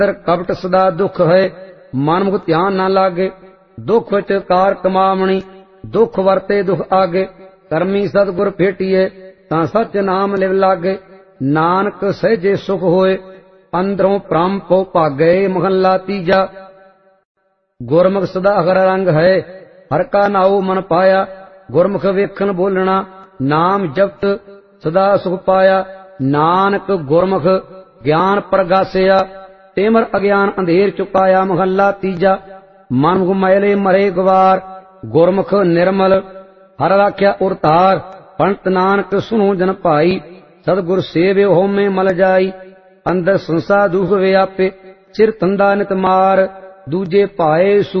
कपट सदा दुख है, मनमुख ध्यान ना लागे। दुख विच कार कमावणी, दुख वरते दुख आगे। करमी सतगुर भेटिए, तां सच नाम लिव लागे। नानक सहजे सुख होए, अंदरों भ्रम पौ भागे। महला तीजा। गुरमुख सदा हर रंग है, हर का नाऊ मन पाया। गुरमुख वेखन बोलना, नाम जपत सदा सुख पाया। नानक गुरमुख ज्ञान प्रगासिया, तेमर अज्ञान अंधेर चुकाया। महला तीजा। मनमुख मैले मरे गवार, गुरमुख निर्मल हर राख्या उरतार। पंडित नानक सुनो जन भाई, सतगुर सेवे होमे मल जाई। अंदर संसा दुख व्यापे, सिर तंदा नित मार। दूजे पाए